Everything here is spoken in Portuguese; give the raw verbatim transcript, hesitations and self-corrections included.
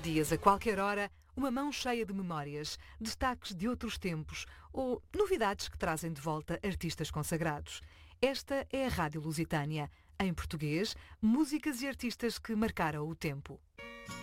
dias, a qualquer hora, uma mão cheia de memórias, destaques de outros tempos ou novidades que trazem de volta artistas consagrados. Esta é a Rádio Lusitânia. Em português, músicas e artistas que marcaram o tempo.